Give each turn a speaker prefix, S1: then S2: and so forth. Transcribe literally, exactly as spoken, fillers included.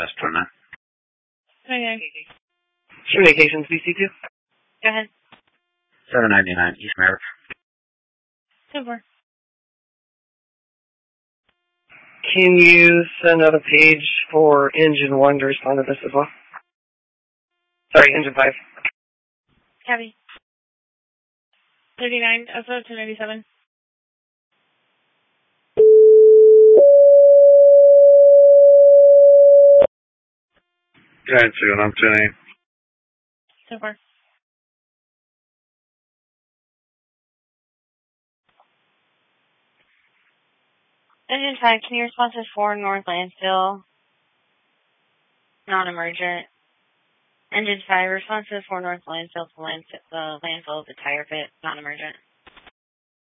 S1: Astronaut.
S2: Okay.
S3: Communications B C two.
S2: Go ahead.
S1: seven ninety-nine East Merrick.
S2: Super.
S3: Can you send out a page for engine one to respond to this as well? Sorry, engine five.
S2: Copy. thirty-nine, also two ninety-seven.
S1: Giant two, I'm tuning.
S2: Super. Engine five, can you respond to four North Landfill? Non-emergent. Engine five, response to four North Landfill to land, the landfill of the tire pit. Non-emergent.